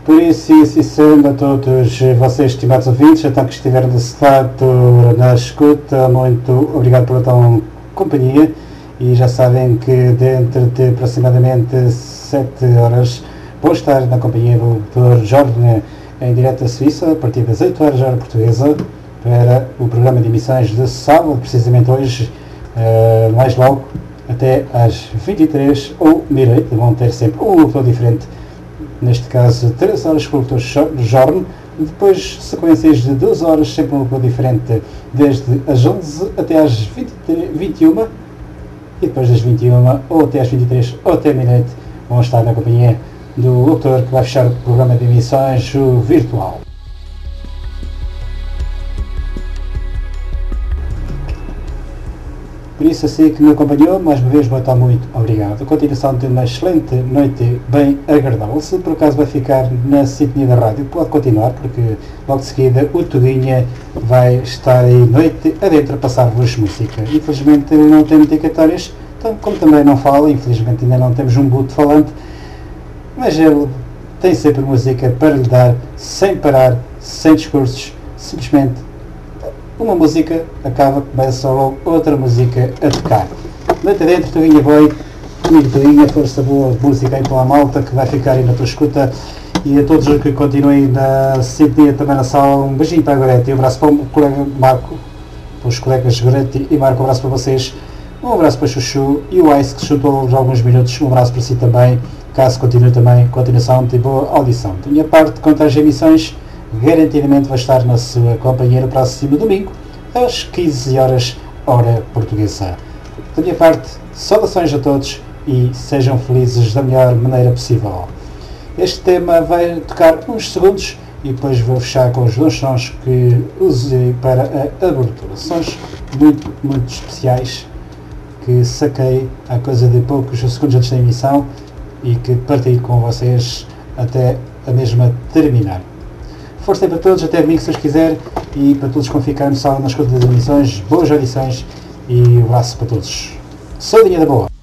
Por isso, e assim sendo, a todos vocês, estimados ouvintes, até que estiveram desse lado na escuta, muito obrigado pela tua companhia. E já sabem que dentro de aproximadamente 7 horas vou estar na companhia do Dr. Jorge em direto da Suíça, a partir das 8 horas hora portuguesa, para o programa de emissões de sábado, precisamente hoje, mais logo, até às 23 ou meia-noite. Vão ter sempre um locutor diferente, neste caso 3 horas com o Dr. Jorge, depois sequências de 2 horas, sempre um locutor diferente, desde as 11 até às 21, e depois das 21 ou até às 23 ou até meia-noite vão estar na companhia do locutor que vai fechar o programa de emissões, o virtual. Por isso, assim que me acompanhou, mais uma vez, muito obrigado. A continuação de uma excelente noite bem agradável. Se por acaso vai ficar na sintonia da rádio, pode continuar, porque logo de seguida o Tuguinha vai estar aí noite adentro a passar-vos música. Infelizmente não tem indicatórios, então, como também não fala, infelizmente ainda não temos um boot falante, mas ele tem sempre música para lhe dar, sem parar, sem discursos, simplesmente uma música acaba, começa logo outra música a tocar. Noite adentro, Tuguinha Boy, comigo Tuguinha, força boa música aí pela malta que vai ficar aí na tua escuta, e a todos os que continuem na sintonia também na sala, um beijinho para a Goretti, um abraço para o colega Marco, para os colegas Goretti e Marco, um abraço para vocês, um abraço para o Chuchu e o Ice que se juntou há alguns minutos, um abraço para si também, caso continue também, continuação de boa audição. Da minha parte, quanto às emissões, garantidamente vai estar na sua companhia no próximo domingo, às 15 horas, hora portuguesa. Da minha parte, saudações a todos e sejam felizes da melhor maneira possível. Este tema vai tocar uns segundos e depois vou fechar com os dois sons que usei para a abertura. Sons muito, muito especiais que saquei há coisa de poucos segundos antes da emissão e que partilho com vocês até a mesma terminar. Força para todos, até domingo se Deus quiser, e para todos que vão ficar no sábado nas contas das emissões, boas audições e um abraço para todos. Saudinha da boa!